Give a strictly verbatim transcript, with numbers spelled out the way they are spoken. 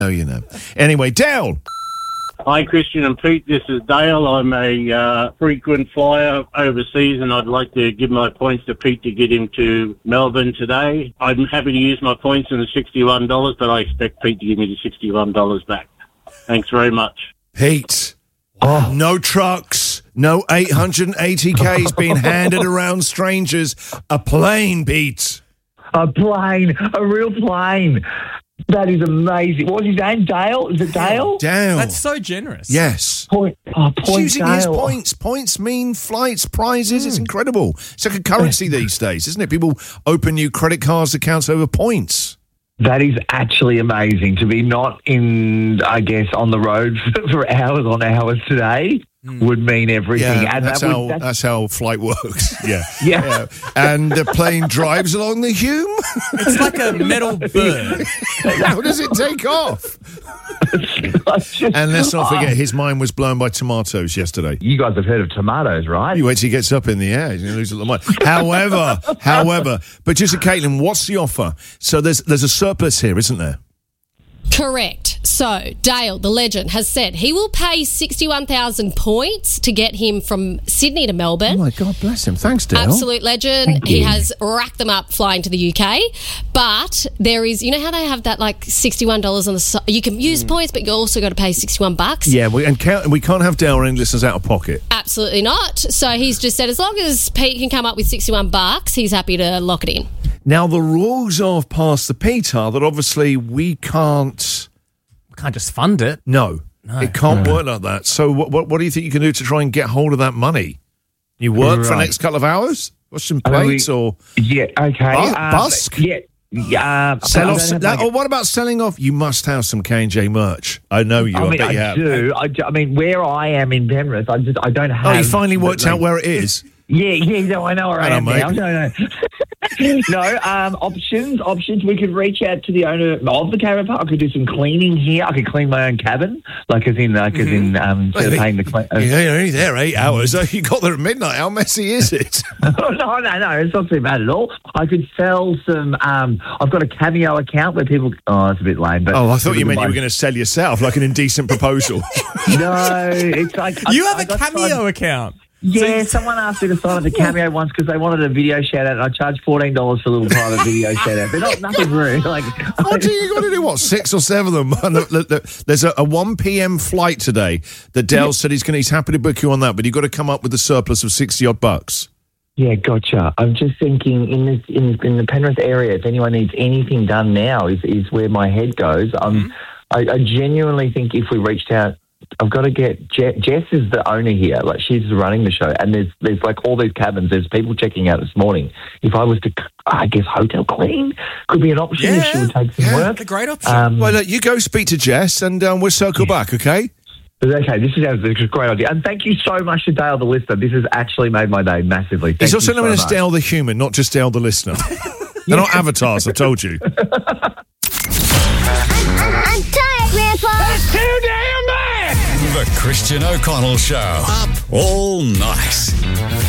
Oh, you know. Anyway, Dale. Hi, Christian and Pete. This is Dale. I'm a uh, frequent flyer overseas, and I'd like to give my points to Pete to get him to Melbourne today. I'm happy to use my points in the sixty-one dollars, but I expect Pete to give me the sixty-one dollars back. Thanks very much. Pete, oh. no trucks, no eight hundred eighty Ks being handed around strangers. A plane, Pete. A plane, a real plane. That is amazing. What was his name? Dale? Is it Dale? Dale. That's so generous. Yes. Point. Oh, He's point using Dale. his points. Points mean flights, prizes. Mm. It's incredible. It's like a currency these days, isn't it? People open new credit cards accounts over points. That is actually amazing to be not in, I guess, on the road for, for hours on hours today. Mm. Would mean everything. Yeah, and that's, that how, would, that's... that's how flight works. Yeah. yeah. yeah. And the plane drives along the Hume. It's like a metal bird. How does it take off? And let's not forget, his mind was blown by tomatoes yesterday. You guys have heard of tomatoes, right? You wait till he gets up in the air, he's going to lose a lot of mind. However, however, but just to Caitlin, what's the offer? So there's there's a surplus here, isn't there? Correct. So, Dale, the legend, has said he will pay sixty-one thousand points to get him from Sydney to Melbourne. Oh, my God, bless him. Thanks, Dale. Absolute legend. Thank he you. has racked them up flying to the U K. But there is, you know how they have that, like, sixty-one dollars on the side? You can use mm. points, but you also got to pay sixty-one bucks. Yeah, we, and can't, we can't have Dale and listeners out of pocket. Absolutely not. So he's just said as long as Pete can come up with sixty-one bucks, he's happy to lock it in. Now, the rules of Pass the Pete are that obviously we can't... Can't just fund it. No, no. it can't no. work like that. So what, what what do you think you can do to try and get hold of that money? You work right. for the next couple of hours? Watch some plates I mean, we, or... Yeah, okay. Bu- um, busk? Yeah. Yeah, Sell off some, that, like or what about selling off? You must have some K and J merch. I know you. I, I mean, bet I you have. do. I, do. I mean, where I am in Penrith, I just I don't have... Oh, you finally worked out where it is? Yeah, yeah, no, I know where I, I am know, now. No, no. no, um, options, options. We could reach out to the owner of the caravan park. I could do some cleaning here. I could clean my own cabin, like as in, like mm-hmm. as in, um, sort of paying the clean. Uh, you're only there eight hours. You got there at midnight. How messy is it? no, no, no. It's not too bad at all. I could sell some. Um, I've got a Cameo account where people. Oh, it's a bit lame. But oh, I thought you meant you were going to sell yourself, like an indecent proposal. No, it's like you I, have a Cameo tried, account. Yeah, so someone asked me to sign up to Cameo once because they wanted a video shout out, and I charged fourteen dollars for a little private video shout out. They're not nothing rude. Like, what do you got to do? What, six or seven of them? There's a, a one p.m. flight today that Dale yeah. said he's going. He's happy to book you on that, but you've got to come up with a surplus of sixty odd bucks. Yeah, gotcha. I'm just thinking in this in, in the Penrith area, if anyone needs anything done now, is is where my head goes. Um, mm-hmm. I, I genuinely think if we reached out. I've got to get Je- Jess is the owner here. Like, she's running the show, and there's there's like all these cabins. There's people checking out this morning. If I was to, I guess hotel clean could be an option yeah, if she would take some yeah, work. A great option. Um, well, look, you go speak to Jess, and um, we'll circle yeah. back. Okay. Okay, this is a great idea, and thank you so much to Dale the listener. This has actually made my day massively. Thank He's also known so as Dale the human, not just Dale the listener. They're not avatars. I told you. I'm tired, Grandpa. That's too damn bad. The Christian O'Connell Show. Up all night.